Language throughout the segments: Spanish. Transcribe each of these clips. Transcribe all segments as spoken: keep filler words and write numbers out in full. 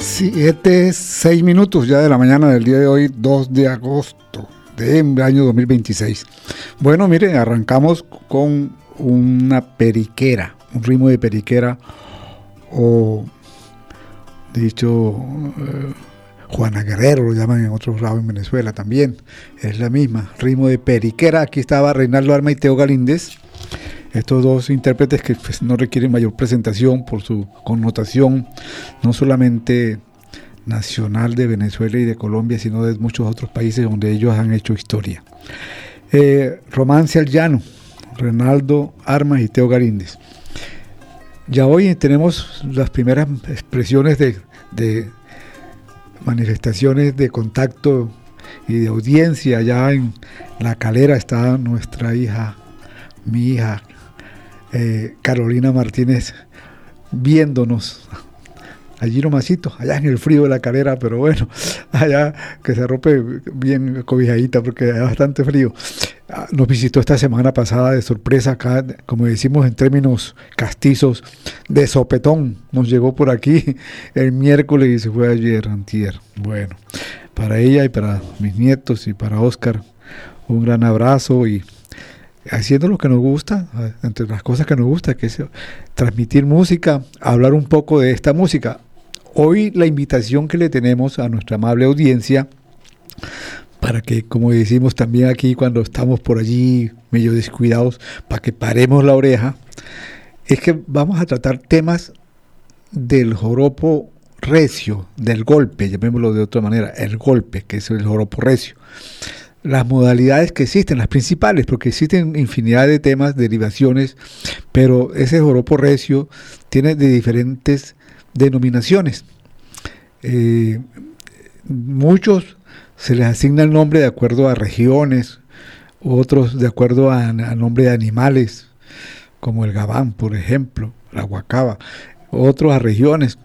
Siete, seis minutos ya de la mañana del día de hoy, dos de agosto del año dos mil veintiséis. Bueno, miren, arrancamos con una periquera, un ritmo de periquera, o dicho eh, Juana Guerrero, lo llaman en otros lados en Venezuela también, es la misma, ritmo de periquera. Aquí estaba Reinaldo Armas y Teo Galíndez, estos dos intérpretes que pues, no requieren mayor presentación por su connotación, no solamente nacional de Venezuela y de Colombia, sino de muchos otros países donde ellos han hecho historia. Eh, Romance al Llano, Reinaldo Armas y Teo Galíndez. Ya hoy tenemos las primeras expresiones de, de manifestaciones de contacto y de audiencia. Allá en La Calera está nuestra hija, mi hija, eh, Carolina Martínez, viéndonos allí nomasito, allá en el frío de La Calera, pero bueno, allá que se rompe bien cobijadita porque hay bastante frío. Nos visitó esta semana pasada de sorpresa acá, como decimos en términos castizos, de sopetón. Nos llegó por aquí el miércoles y se fue ayer, antier. Bueno, para ella y para mis nietos y para Oscar, un gran abrazo y haciendo lo que nos gusta, entre las cosas que nos gusta, que es transmitir música, hablar un poco de esta música. Hoy la invitación que le tenemos a nuestra amable audiencia, para que, como decimos también aquí cuando estamos por allí medio descuidados, para que paremos la oreja, es que vamos a tratar temas del joropo recio, del golpe, llamémoslo de otra manera, el golpe, que es el joropo recio. Las modalidades que existen, las principales, porque existen infinidad de temas, derivaciones, pero ese joropo recio tiene de diferentes denominaciones. Eh, muchos se les asigna el nombre de acuerdo a regiones, otros de acuerdo a, a nombre de animales, como el gabán, por ejemplo, la guacaba, otros a regiones,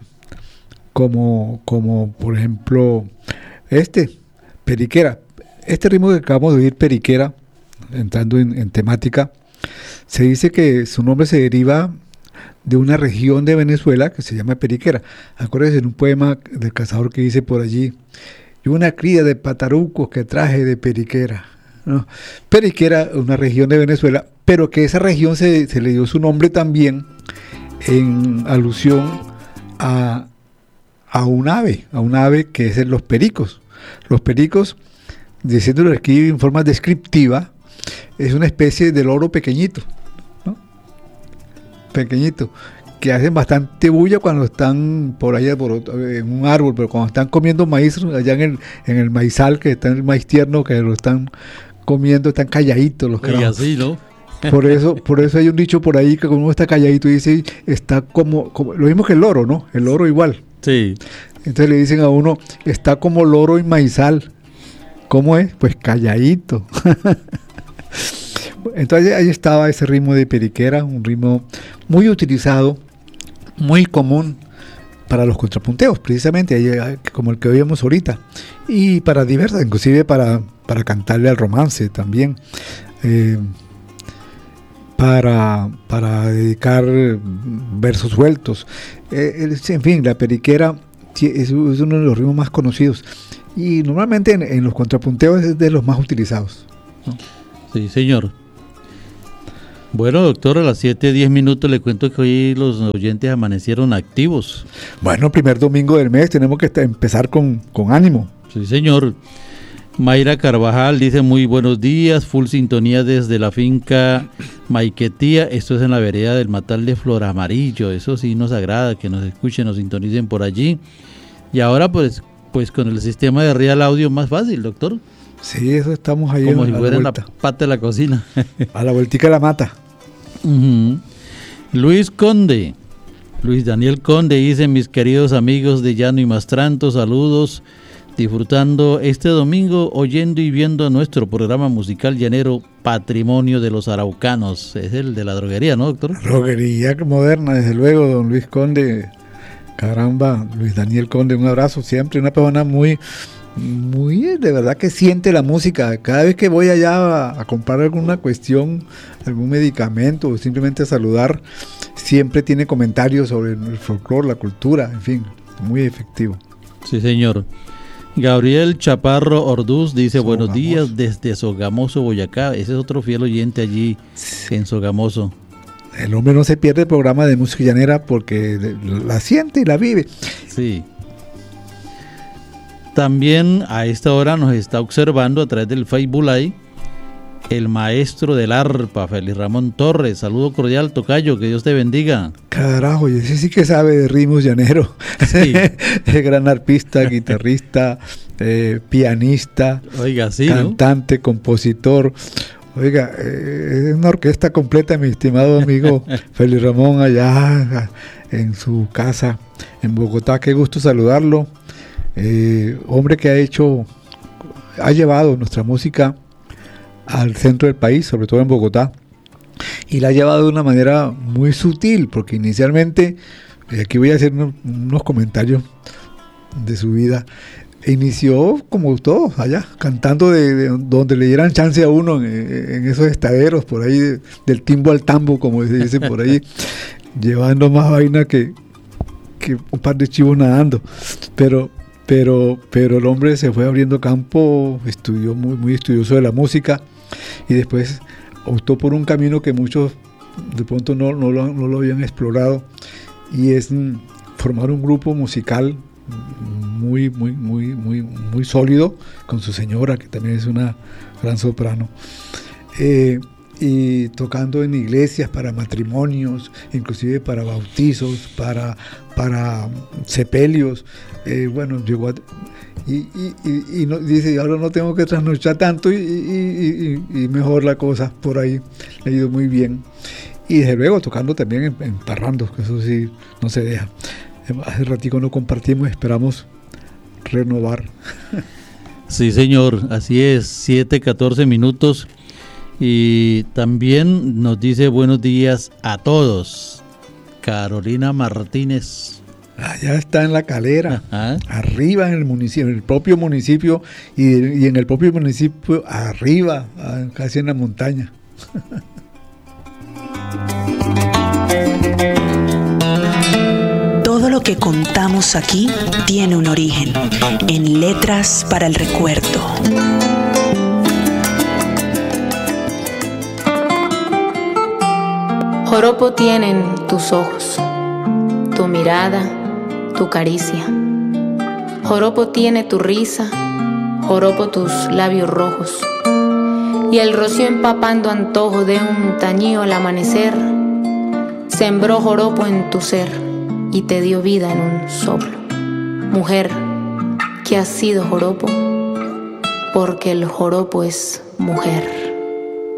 como, como por ejemplo este, periquera. Este ritmo que acabamos de oír, periquera, entrando en, en temática, se dice que su nombre se deriva de una región de Venezuela que se llama Periquera. Acuérdense en un poema del cazador que dice por allí, y una cría de patarucos que traje de Periquera, ¿no? Periquera, una región de Venezuela, pero que esa región se, se le dio su nombre también en alusión a, a un ave, a un ave que es los pericos. Los pericos, diciéndolo aquí en forma descriptiva, es una especie de loro pequeñito, ¿no? Pequeñito, que hacen bastante bulla cuando están por allá por otro, en un árbol, pero cuando están comiendo maíz, allá en el, en el maizal, que está en el maíz tierno, que lo están comiendo, están calladitos los carajos. Y así, ¿no? Por eso, por eso hay un dicho por ahí que cuando uno está calladito dice, está como, como, lo mismo que el loro, ¿no? El loro igual. Sí. Entonces le dicen a uno, está como loro en maizal. ¿Cómo es? Pues calladito. Entonces ahí estaba ese ritmo de periquera, un ritmo muy utilizado, muy común para los contrapunteos, precisamente, como el que oíamos ahorita, y para diversas, inclusive para, para cantarle al romance también, eh, para, para dedicar versos sueltos. Eh, en fin, la periquera es uno de los ritmos más conocidos. Y normalmente en, en los contrapunteos es de los más utilizados, ¿no? Sí, señor. Bueno, doctor, a las siete diez minutos le cuento que hoy los oyentes amanecieron activos. Bueno, primer domingo del mes, tenemos que empezar con, con ánimo. Sí, señor. Mayra Carvajal dice muy buenos días, full sintonía desde la finca Maiquetía, esto es en la vereda del Matal de Flor Amarillo, eso sí nos agrada, que nos escuchen, nos sintonicen por allí. Y ahora pues... Pues con el sistema de Real Audio más fácil, doctor. Sí, eso estamos ahí. Como si fuera en la pata de la cocina. A la vueltica de la mata. Uh-huh. Luis Conde, Luis Daniel Conde dice, mis queridos amigos de Llano y Mastranto, saludos, disfrutando este domingo, oyendo y viendo nuestro programa musical llanero Patrimonio de los Araucanos. Es el de la droguería, ¿no, doctor? Droguería moderna, desde luego, don Luis Conde. Caramba, Luis Daniel Conde, un abrazo siempre, una persona muy, muy, de verdad que siente la música. Cada vez que voy allá a, a comprar alguna cuestión, algún medicamento o simplemente a saludar, siempre tiene comentarios sobre el folclore, la cultura, en fin, muy efectivo. Sí, señor. Gabriel Chaparro Orduz dice, Sogamoso. Buenos días desde Sogamoso, Boyacá. Ese es otro fiel oyente allí en Sogamoso. El hombre no se pierde el programa de música llanera porque la siente y la vive. Sí. También a esta hora nos está observando a través del Facebook Live el maestro del arpa, Félix Ramón Torres. Saludo cordial, tocayo, que Dios te bendiga. Carajo, y ese sí que sabe de ritmos llaneros. Sí. Es gran arpista, guitarrista, eh, pianista, Oiga, sí, cantante, ¿no? Compositor. Oiga, eh, es una orquesta completa, mi estimado amigo Félix Ramón, allá en su casa en Bogotá. Qué gusto saludarlo. Eh, hombre que ha hecho, ha llevado nuestra música al centro del país, sobre todo en Bogotá, y la ha llevado de una manera muy sutil, porque inicialmente, aquí voy a hacer unos, unos comentarios de su vida. Inició como todos allá, cantando de, de donde le dieran chance a uno, en, en esos estaderos por ahí, de, del timbo al tambo, como se dice por ahí, llevando más vaina que, que un par de chivos nadando, pero pero pero el hombre se fue abriendo campo, estudió muy, muy estudioso de la música, y después optó por un camino que muchos de pronto no, no, lo, no lo habían explorado, y es mm, formar un grupo musical muy, muy, muy, muy, muy sólido, con su señora, que también es una gran soprano, eh, y tocando en iglesias para matrimonios, inclusive para bautizos, para, para sepelios. Eh, bueno, llegó a, y, y, y, y no, dice, ahora no tengo que trasnochar tanto, y, y, y, y mejor la cosa por ahí, le ha ido muy bien. Y desde luego tocando también en, en parrandos, que eso sí no se deja. Hace ratico no compartimos, esperamos renovar. Sí, señor, así es, siete, catorce minutos. Y también nos dice buenos días a todos, Carolina Martínez. Allá está en La Calera, Ajá. Arriba en el municipio, en el propio municipio, y, y en el propio municipio arriba, casi en la montaña. Todo lo que contamos aquí tiene un origen, en Letras para el Recuerdo. Joropo tienen tus ojos, tu mirada, tu caricia. Joropo tiene tu risa, joropo tus labios rojos. Y el rocío empapando antojo de un tañío al amanecer, sembró joropo en tu ser y te dio vida en un soplo. Mujer, que has sido joropo, porque el joropo es mujer.